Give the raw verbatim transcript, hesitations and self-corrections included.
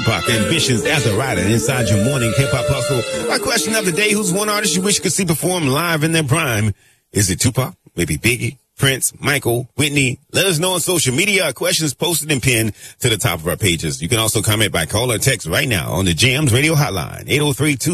Tupac ambitions as a writer inside your morning hip-hop hustle. Our question of the day, who's one artist you wish you could see perform live in their prime? Is it Tupac? Maybe Biggie? Prince? Michael? Whitney? Let us know on social media. Our questions posted and pinned to the top of our pages. You can also comment by call or text right now on the Jams Radio Hotline, eight oh three two